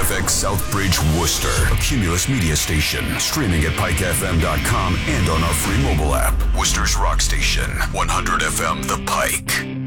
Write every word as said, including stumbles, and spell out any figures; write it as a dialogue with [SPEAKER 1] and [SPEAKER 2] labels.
[SPEAKER 1] F X Southbridge, Worcester, a Cumulus media station. Streaming at pike f m dot com and on our free mobile app. Worcester's rock station, one hundred F M The Pike.